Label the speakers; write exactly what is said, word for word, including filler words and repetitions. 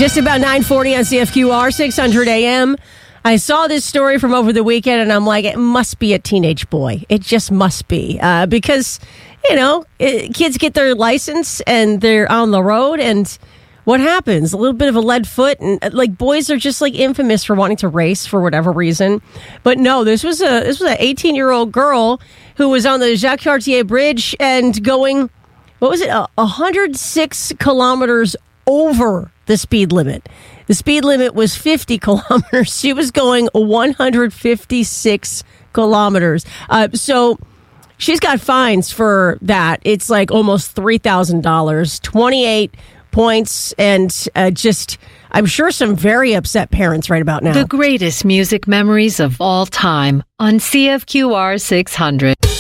Speaker 1: Just about nine forty on C F Q R, six hundred A M. I saw this story from over the weekend, and I'm like, it must be a teenage boy. It just must be. Uh, because, you know, it, kids get their license, and they're on the road, and what happens? A little bit of a lead foot, and, like, boys are just, like, infamous for wanting to race for whatever reason. But no, this was a this was an eighteen-year-old girl who was on the Jacques Cartier Bridge and going, what was it, uh, one hundred six kilometers over the speed limit. The speed limit was fifty kilometers. She was going one hundred fifty-six kilometers. Uh, so she's got fines for that. It's like almost three thousand dollars, twenty-eight points, and uh, just, I'm sure some very upset parents right about now.
Speaker 2: The greatest music memories of all time on C F Q R six hundred.